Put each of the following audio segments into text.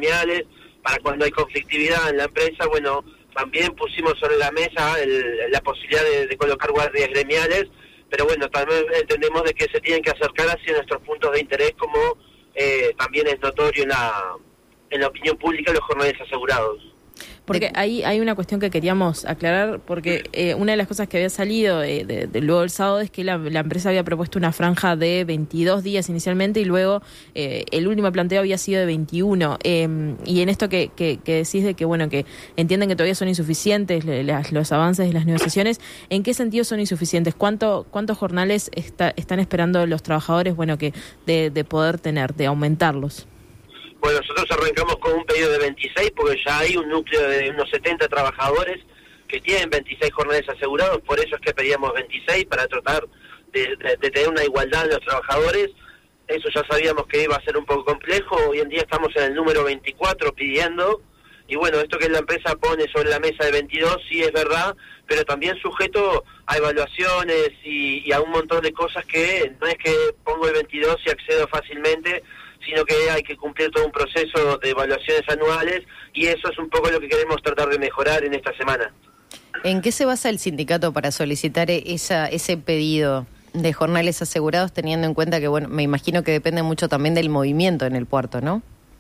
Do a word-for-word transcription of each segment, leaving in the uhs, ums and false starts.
gremiales, para cuando hay conflictividad en la empresa, bueno, también pusimos sobre la mesa el, la posibilidad de, de colocar guardias gremiales, pero bueno, también entendemos de que se tienen que acercar hacia nuestros puntos de interés, como eh, también es notorio en la, en la opinión pública los jornales asegurados. Porque ahí hay una cuestión que queríamos aclarar, porque eh, una de las cosas que había salido eh, de, de luego del sábado es que la, la empresa había propuesto una franja de veintidós días inicialmente y luego eh, el último planteo había sido de veintiuno. Eh, y en esto que, que, que decís de que bueno que entienden que todavía son insuficientes las, los avances de las negociaciones, ¿en qué sentido son insuficientes? ¿Cuánto, cuántos jornales está, están esperando los trabajadores bueno que de, de poder tener, de aumentarlos? Bueno, nosotros arrancamos con un pedido de veintiséis porque ya hay un núcleo de unos setenta trabajadores que tienen veintiséis jornales asegurados, por eso es que pedíamos veintiséis para tratar de, de, de tener una igualdad de los trabajadores. Eso ya sabíamos que iba a ser un poco complejo, hoy en día estamos en el número veinticuatro pidiendo, y bueno, esto que la empresa pone sobre la mesa de veintidós sí es verdad, pero también sujeto a evaluaciones y, y a un montón de cosas que no es que pongo el veintidós y accedo fácilmente, sino que hay que cumplir todo un proceso de evaluaciones anuales, y eso es un poco lo que queremos tratar de mejorar en esta semana. ¿En qué se basa el sindicato para solicitar esa, ese pedido de jornales asegurados, teniendo en cuenta que, bueno, me imagino que depende mucho también del movimiento en el puerto, ¿no?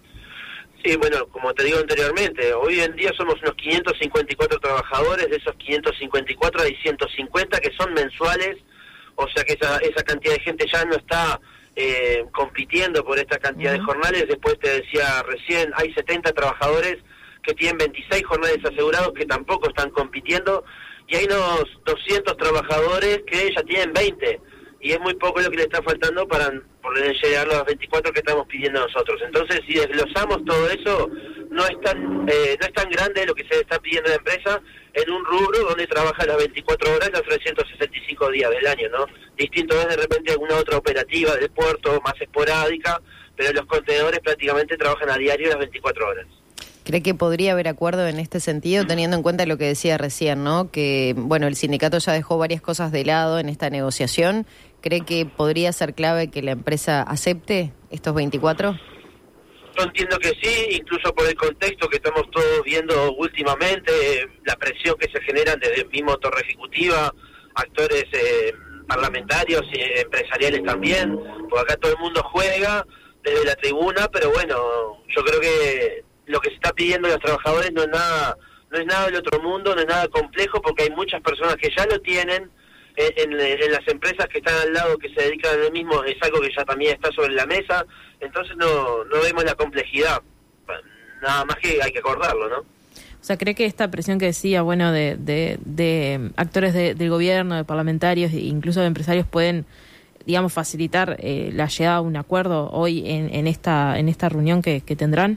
Sí, bueno, como te digo anteriormente, hoy en día somos unos quinientos cincuenta y cuatro trabajadores, de esos quinientos cincuenta y cuatro hay ciento cincuenta que son mensuales, o sea que esa, esa cantidad de gente ya no está Eh, compitiendo por esta cantidad uh-huh. de jornales. Después te decía recién, hay setenta trabajadores que tienen veintiséis jornales asegurados que tampoco están compitiendo, y hay unos doscientos trabajadores que ya tienen veinte, y es muy poco lo que le está faltando para poder llegar a los veinticuatro que estamos pidiendo nosotros. Entonces, si desglosamos todo eso, no es tan eh, no es tan grande lo que se está pidiendo a la empresa en un rubro donde trabaja las veinticuatro horas, los trescientos sesenta y cinco días del año, ¿no? Distinto es de repente alguna otra operativa del puerto más esporádica, pero los contenedores prácticamente trabajan a diario las veinticuatro horas. ¿Cree que podría haber acuerdo en este sentido, teniendo en cuenta lo que decía recién, ¿no? Que, bueno, el sindicato ya dejó varias cosas de lado en esta negociación. ¿Cree que podría ser clave que la empresa acepte estos veinticuatro? Yo entiendo que sí, incluso por el contexto que estamos todos viendo últimamente, la presión que se generan desde el mismo Torre Ejecutiva, actores eh, parlamentarios y empresariales también, porque acá todo el mundo juega desde la tribuna, pero bueno, yo creo que lo que se está pidiendo a los trabajadores no es nada, no es nada del otro mundo, no es nada complejo, porque hay muchas personas que ya lo tienen en, en, en las empresas que están al lado, que se dedican a lo mismo, es algo que ya también está sobre la mesa, entonces no, no vemos la complejidad, nada más que hay que acordarlo, ¿no? O sea, ¿cree que esta presión que decía, bueno, de, de, de actores de, del gobierno, de parlamentarios e incluso de empresarios pueden, digamos, facilitar eh, la llegada a un acuerdo hoy en, en esta en esta reunión que, que tendrán?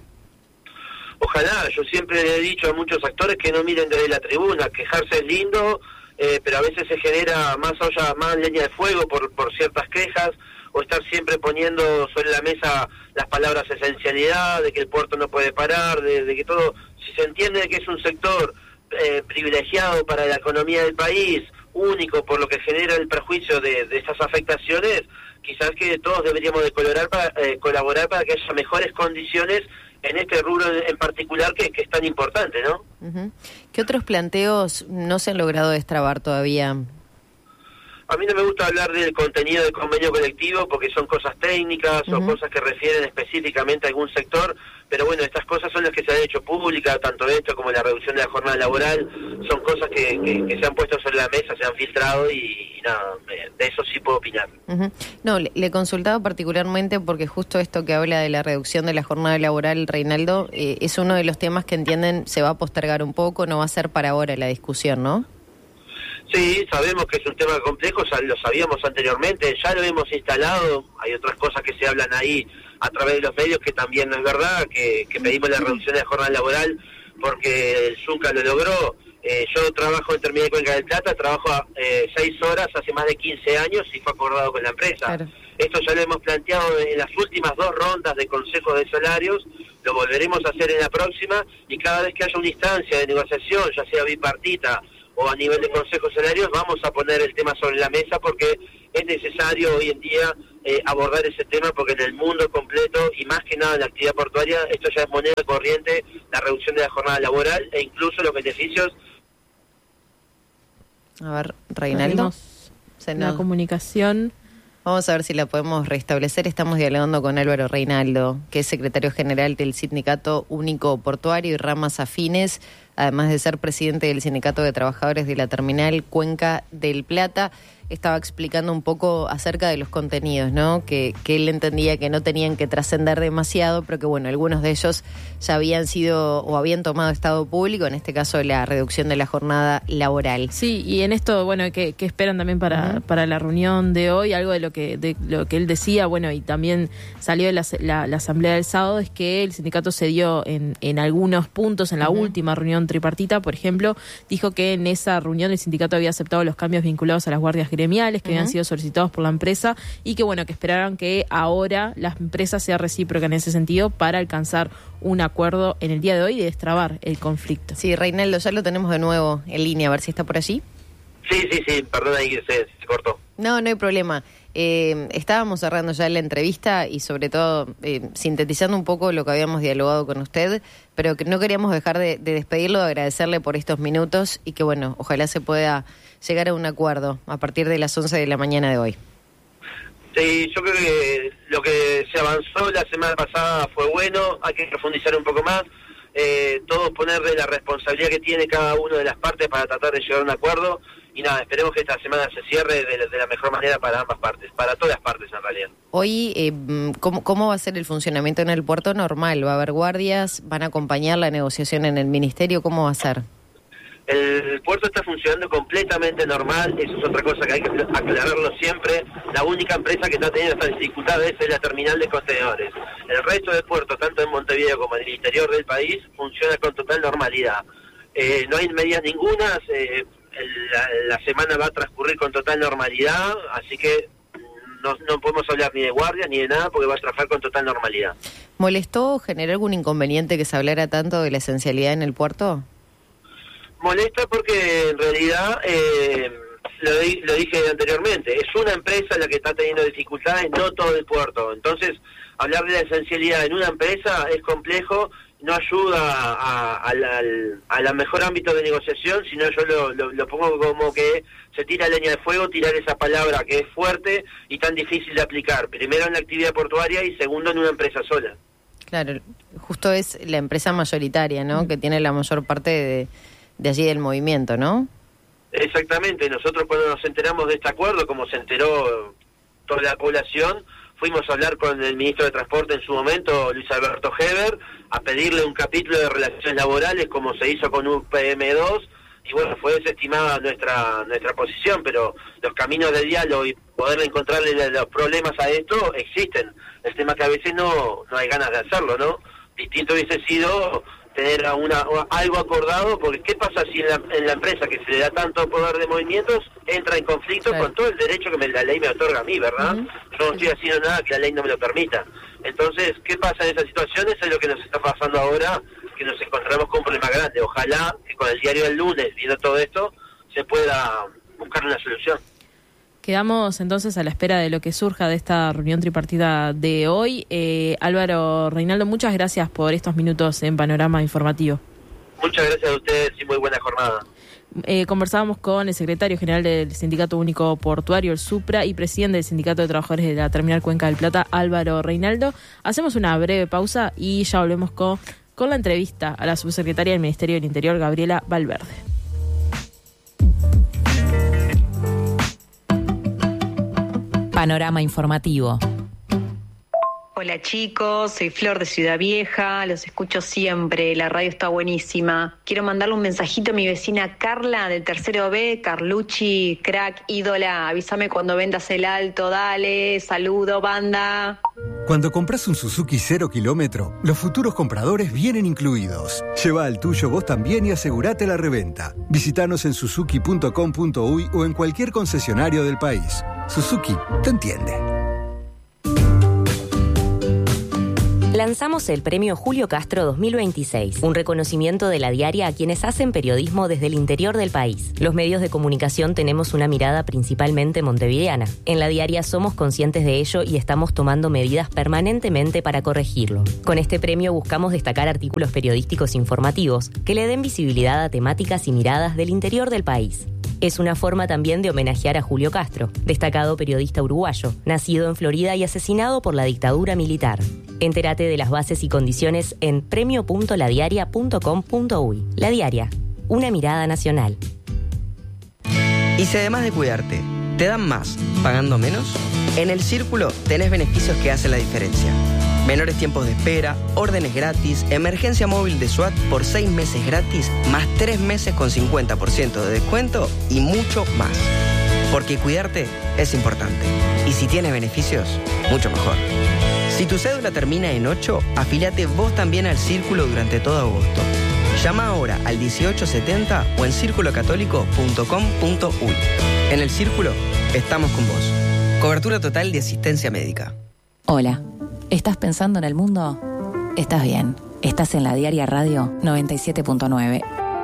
Ojalá, yo siempre le he dicho a muchos actores que no miren desde la tribuna, quejarse es lindo, eh, pero a veces se genera más olla, más leña de fuego por, por ciertas quejas, o estar siempre poniendo sobre la mesa las palabras esencialidad, de que el puerto no puede parar, de, de que todo, si se entiende que es un sector eh, privilegiado para la economía del país, único por lo que genera el perjuicio de, de estas afectaciones, quizás que todos deberíamos de colaborar para, eh, colaborar para que haya mejores condiciones en este rubro en particular que, que es tan importante, ¿no? Uh-huh. ¿Qué otros planteos no se han logrado destrabar todavía? A mí no me gusta hablar del contenido del convenio colectivo porque son cosas técnicas uh-huh. o cosas que refieren específicamente a algún sector, pero bueno, estas cosas son las que se han hecho públicas, tanto esto como la reducción de la jornada laboral, son cosas que, que, que se han puesto sobre la mesa, se han filtrado y, y nada, de eso sí puedo opinar. Uh-huh. No, le, le consultaba particularmente porque justo esto que habla de la reducción de la jornada laboral, Reinaldo, eh, es uno de los temas que entienden se va a postergar un poco, no va a ser para ahora la discusión, ¿no? Sí, sabemos que es un tema complejo, lo sabíamos anteriormente, ya lo hemos instalado, hay otras cosas que se hablan ahí a través de los medios que también no es verdad, que, que pedimos la reducción de la jornada laboral porque el Zucca lo logró. Eh, yo trabajo en Terminal de Cuenca del Plata, trabajo eh, seis horas hace más de quince años y fue acordado con la empresa. Claro. Esto ya lo hemos planteado en las últimas dos rondas de consejos de salarios, lo volveremos a hacer en la próxima y cada vez que haya una instancia de negociación, ya sea bipartita o a nivel de consejos salarios, vamos a poner el tema sobre la mesa porque es necesario hoy en día eh, abordar ese tema, porque en el mundo completo, y más que nada en la actividad portuaria, esto ya es moneda corriente, la reducción de la jornada laboral e incluso los beneficios. A ver, Reinaldo. Se nos... La comunicación... Vamos a ver si la podemos restablecer. Estamos dialogando con Álvaro Reinaldo, que es secretario general del Sindicato Único Portuario y Ramas Afines, además de ser presidente del Sindicato de Trabajadores de la Terminal Cuenca del Plata. Estaba explicando un poco acerca de los contenidos, ¿no? Que, que él entendía que no tenían que trascender demasiado, pero que, bueno, algunos de ellos ya habían sido o habían tomado estado público, en este caso la reducción de la jornada laboral. Sí, y en esto, bueno, ¿qué, qué esperan también para, uh-huh. para la reunión de hoy? Algo de lo que de lo que él decía, bueno, y también salió de la, la, la asamblea del sábado, es que el sindicato cedió en, en algunos puntos, en la uh-huh. última reunión tripartita, por ejemplo, dijo que en esa reunión el sindicato había aceptado los cambios vinculados a las guardias gremiales que uh-huh. habían sido solicitados por la empresa y que bueno, que esperaron que ahora la empresa sea recíproca en ese sentido para alcanzar un acuerdo en el día de hoy y destrabar el conflicto. Sí, Reinaldo, ya lo tenemos de nuevo en línea, a ver si está por allí. Sí, sí, sí, perdón ahí que se, se cortó. No, no hay problema. Eh, estábamos cerrando ya la entrevista y sobre todo eh, sintetizando un poco lo que habíamos dialogado con usted, pero que no queríamos dejar de, de despedirlo, de agradecerle por estos minutos y que bueno, ojalá se pueda llegar a un acuerdo a partir de las once de la mañana de hoy. Sí, yo creo que lo que se avanzó la semana pasada fue bueno, hay que profundizar un poco más, eh, todos ponerle la responsabilidad que tiene cada una de las partes para tratar de llegar a un acuerdo. Y nada, esperemos que esta semana se cierre de la, de la mejor manera para ambas partes, para todas las partes en realidad. Hoy, eh, ¿cómo, ¿cómo va a ser el funcionamiento en el puerto? Normal, ¿va a haber guardias? ¿Van a acompañar la negociación en el ministerio? ¿Cómo va a ser? El puerto está funcionando completamente normal, eso es otra cosa que hay que aclararlo siempre. La única empresa que está teniendo estas dificultades es la terminal de contenedores. El resto del puerto, tanto en Montevideo como en el interior del país, funciona con total normalidad. Eh, no hay medidas ningunas, eh, La, la semana va a transcurrir con total normalidad, así que no, no podemos hablar ni de guardias ni de nada porque va a trabajar con total normalidad. ¿Molestó o generó algún inconveniente que se hablara tanto de la esencialidad en el puerto? Molesta porque en realidad, eh, lo, lo dije anteriormente, es una empresa la que está teniendo dificultades, no todo el puerto. Entonces, hablar de la esencialidad en una empresa es complejo, no ayuda a, a, la, a la mejor ámbito de negociación, sino yo lo, lo, lo pongo como que se tira leña de fuego, tirar esa palabra que es fuerte y tan difícil de aplicar, primero en la actividad portuaria y segundo en una empresa sola. Claro, justo es la empresa mayoritaria, ¿no?, mm. que tiene la mayor parte de, de allí del movimiento, ¿no? Exactamente, nosotros cuando nos enteramos de este acuerdo, como se enteró toda la población, fuimos a hablar con el ministro de Transporte en su momento, Luis Alberto Heber, a pedirle un capítulo de relaciones laborales como se hizo con U P M dos, y bueno, fue desestimada nuestra nuestra posición, pero los caminos de diálogo y poder encontrarle los problemas a esto existen. El tema que a veces no, no hay ganas de hacerlo, ¿no? Distinto hubiese sido tener una, algo acordado, porque ¿qué pasa si en la, en la empresa que se le da tanto poder de movimientos entra en conflicto claro. con todo el derecho que me, la ley me otorga a mí, ¿verdad? Uh-huh. Yo no estoy haciendo nada que la ley no me lo permita. Entonces, ¿qué pasa en esas situaciones? Es lo que nos está pasando ahora, que nos encontramos con un problema grande. Ojalá que con el diario del lunes, viendo todo esto, se pueda buscar una solución. Quedamos entonces a la espera de lo que surja de esta reunión tripartita de hoy. Eh, Álvaro Reinaldo, muchas gracias por estos minutos en Panorama Informativo. Muchas gracias a ustedes y muy buena jornada. Eh, conversábamos con el secretario general del Sindicato Único Portuario, el SUPRA, y presidente del Sindicato de Trabajadores de la Terminal Cuenca del Plata, Álvaro Reinaldo. Hacemos una breve pausa y ya volvemos con, con la entrevista a la subsecretaria del Ministerio del Interior, Gabriela Valverde. Panorama Informativo. Hola chicos, soy Flor de Ciudad Vieja, los escucho siempre, la radio está buenísima. Quiero mandarle un mensajito a mi vecina Carla del tercero B, Carlucci, crack, ídola, avísame cuando vendas el alto, dale, saludo, banda. Cuando compras un Suzuki cero kilómetro, los futuros compradores vienen incluidos. Lleva el tuyo vos también y asegurate la reventa. Visítanos en suzuki punto com punto uy o en cualquier concesionario del país. Suzuki te entiende. lanzamos el Premio Julio Castro dos mil veintiséis, un reconocimiento de La Diaria a quienes hacen periodismo desde el interior del país. Los medios de comunicación tenemos una mirada principalmente montevideana. En La Diaria somos conscientes de ello y estamos tomando medidas permanentemente para corregirlo. Con este premio buscamos destacar artículos periodísticos informativos que le den visibilidad a temáticas y miradas del interior del país. Es una forma también de homenajear a Julio Castro, destacado periodista uruguayo, nacido en Florida y asesinado por la dictadura militar. Entérate de las bases y condiciones en premio punto la diaria punto com punto uy. La Diaria, una mirada nacional. Y si además de cuidarte, te dan más pagando menos, en El Círculo tenés beneficios que hacen la diferencia. Menores tiempos de espera, órdenes gratis, emergencia móvil de SWAT por seis meses gratis, más tres meses con cincuenta por ciento de descuento y mucho más. Porque cuidarte es importante. Y si tiene beneficios, mucho mejor. Si tu cédula termina en ocho, afíliate vos también al Círculo durante todo agosto. Llama ahora al dieciocho setenta o en círculo católico punto com punto uy. En El Círculo, estamos con vos. Cobertura total de asistencia médica. Hola. ¿Estás pensando en el mundo? Estás bien. Estás en La Diaria Radio noventa y siete punto nueve.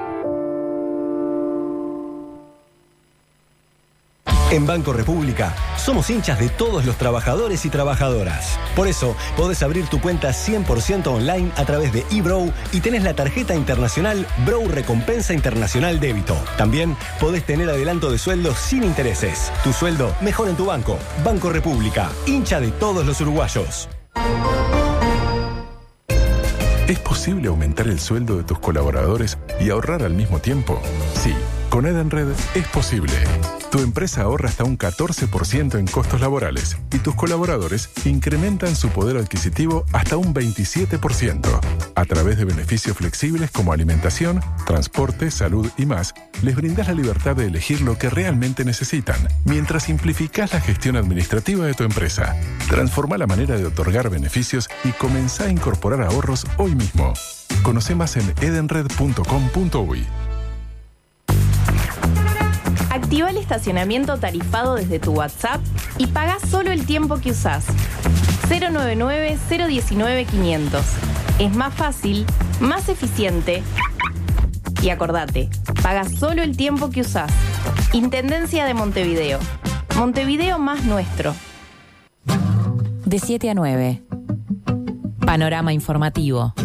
En Banco República somos hinchas de todos los trabajadores y trabajadoras. Por eso podés abrir tu cuenta cien por ciento online a través de eBrow y tenés la tarjeta internacional Brow Recompensa Internacional Débito. También podés tener adelanto de sueldo sin intereses. Tu sueldo mejor en tu banco. Banco República, hincha de todos los uruguayos. ¿Es posible aumentar el sueldo de tus colaboradores y ahorrar al mismo tiempo? Sí, con Edenred es posible. Tu empresa ahorra hasta un catorce por ciento en costos laborales y tus colaboradores incrementan su poder adquisitivo hasta un veintisiete por ciento. A través de beneficios flexibles como alimentación, transporte, salud y más, les brindas la libertad de elegir lo que realmente necesitan, mientras simplificás la gestión administrativa de tu empresa. Transforma la manera de otorgar beneficios y comenzá a incorporar ahorros hoy mismo. Conoce más en edenred punto com punto uy. Activa el estacionamiento tarifado desde tu WhatsApp y paga solo el tiempo que usás. cero nueve nueve, cero uno nueve, quinientos. Es más fácil, más eficiente. Y acordate, paga solo el tiempo que usás. Intendencia de Montevideo. Montevideo más nuestro. De siete a nueve. Panorama informativo.